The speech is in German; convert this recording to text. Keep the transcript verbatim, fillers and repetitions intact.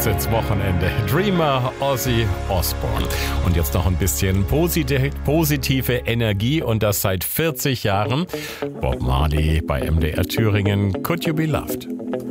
ins Wochenende. Dreamer, Ozzy Osbourne. Und jetzt noch ein bisschen posit- positive Energie und das seit vierzig Jahren. Bob Marley bei M D R Thüringen, Could You Be Loved?